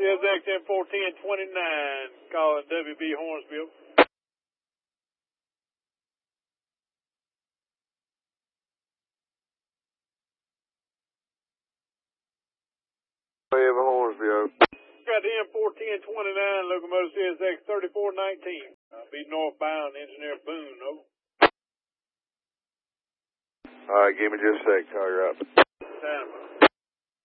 CSX M1429, calling WB Hornsville. Hornsville. Got the M1429, locomotive CSX 3419. Be northbound, Engineer Boone, over. Alright, give me just a sec, call you up. Stand by.